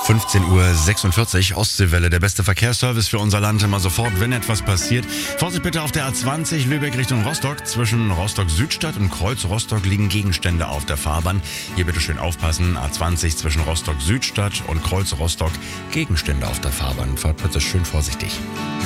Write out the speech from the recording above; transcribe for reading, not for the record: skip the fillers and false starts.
15:46 Uhr, Ostseewelle, der beste Verkehrsservice für unser Land immer sofort, wenn etwas passiert. Vorsicht bitte auf der A20 Lübeck Richtung Rostock. Zwischen Rostock-Südstadt und Kreuz Rostock liegen Gegenstände auf der Fahrbahn. Hier bitte schön aufpassen. A20 zwischen Rostock-Südstadt und Kreuz Rostock, Gegenstände auf der Fahrbahn. Fahrt bitte schön vorsichtig.